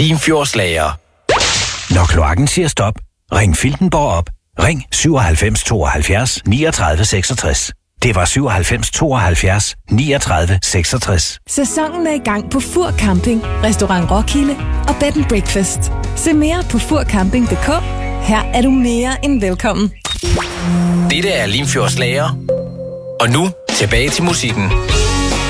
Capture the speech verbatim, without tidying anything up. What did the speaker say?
Limfjordslager. Når kloakken siger stop, ring Filtenborg op. Ring syvoghalvfems tooghalvfjerds niogtredive seksogtres. Det var syvoghalvfems tooghalvfjerds niogtredive seksogtres. Sæsonen er i gang på Fur Camping, Restaurant Roskilde og Bed and Breakfast. Se mere på furcamping punktum d k. Her er du mere end velkommen. Dette er Limfjordslager. Og nu tilbage til musikken.